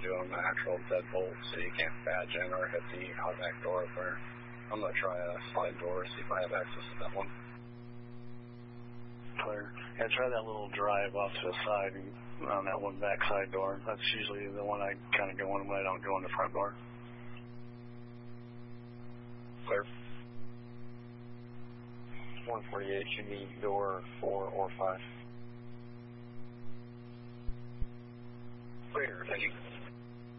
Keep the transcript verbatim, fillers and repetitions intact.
doing the actual deadbolt, so you can't badge in or hit the automatic door up there. I'm going to try a slide door, see if I have access to that one. Clear. Yeah, try that little drive off to the side and on that one back side door. That's usually the one I kind of go in when I don't go in the front door. Clear. one forty-eight, you need door four or five. Clear, thank you.